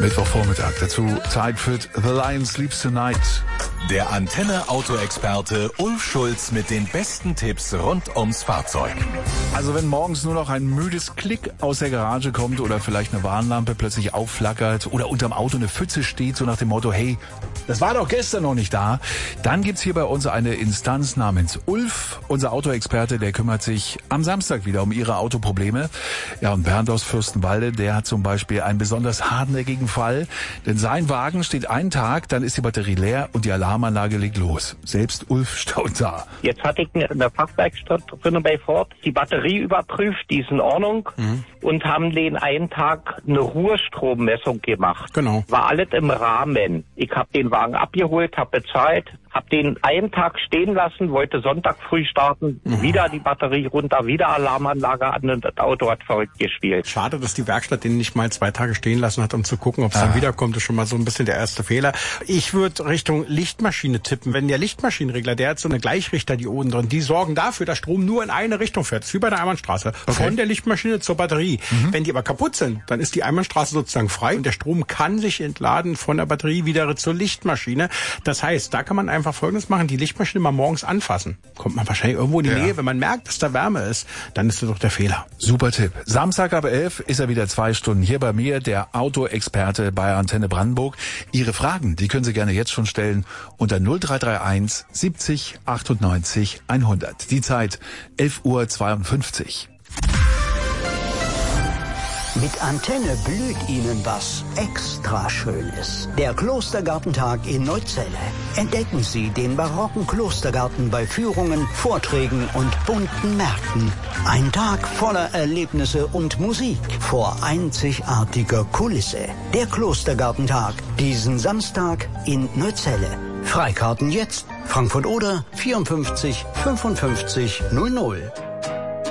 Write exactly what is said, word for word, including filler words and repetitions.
Mittwochvormittag. Dazu Zeit für The Lion Sleeps Tonight. Der Antenne-Auto-Experte Ulf Schulz mit den besten Tipps rund ums Fahrzeug. Also wenn morgens nur noch ein müdes Klick aus der Garage kommt oder vielleicht eine Warnlampe plötzlich aufflackert oder unterm Auto eine Pfütze steht, so nach dem Motto, hey, das war doch gestern noch nicht da, dann gibt's hier bei uns eine Instanz namens Ulf. Unser Autoexperte, der kümmert sich am Samstag wieder um Ihre Autoprobleme. Ja, und Bernd aus Fürstenwalde, der hat zum Beispiel einen besonders hartnäckigen Fall, denn sein Wagen steht einen Tag, dann ist die Batterie leer und die Alarmanlage legt los. Selbst Ulf staunt da. Jetzt hatte ich in der Fachwerkstatt drinnen bei Ford die Batterie überprüft, die ist in Ordnung, mhm. und haben den einen Tag eine Ruhestrommessung gemacht. Genau. War alles im Rahmen. Ich habe den Wagen abgeholt, habe bezahlt, habe den einen Tag stehen lassen, wollte Sonntag früh starten, mhm. wieder die Batterie runter, wieder Alarmanlage an und das Auto hat verrückt gespielt. Schade, dass die Werkstatt den nicht mal zwei Tage stehen lassen hat, um zu gucken, ob es ah. dann wiederkommt. Das ist schon mal so ein bisschen der erste Fehler. Ich würde Richtung Lichtmaschine tippen. Wenn der Lichtmaschinenregler, der hat so eine Gleichrichterdioden drin, die sorgen dafür, dass Strom nur in eine Richtung fährt. Das ist wie bei der Einbahnstraße. Okay. Von der Lichtmaschine zur Batterie. Mhm. Wenn die aber kaputt sind, dann ist die Einbahnstraße sozusagen frei und der Strom kann sich entladen von der Batterie wieder zur Lichtmaschine. Das heißt, da kann man einfach Folgendes machen, die Lichtmaschine mal morgens anfassen. Kommt man wahrscheinlich irgendwo in die ja. Nähe. Wenn man merkt, dass da Wärme ist, dann ist das doch der Fehler. Super Tipp. Samstag ab elf ist er wieder zwei Stunden hier bei mir, der Autoexperte bei Antenne Brandenburg. Ihre Fragen, die können Sie gerne jetzt schon stellen unter null drei drei eins siebzig achtundneunzig hundert. Die Zeit elf Uhr zweiundfünfzig. Mit Antenne blüht Ihnen was extra Schönes. Der Klostergartentag in Neuzelle. Entdecken Sie den barocken Klostergarten bei Führungen, Vorträgen und bunten Märkten. Ein Tag voller Erlebnisse und Musik vor einzigartiger Kulisse. Der Klostergartentag, diesen Samstag in Neuzelle. Freikarten jetzt. Frankfurt oder vierundfünfzig fünfundfünfzig null null.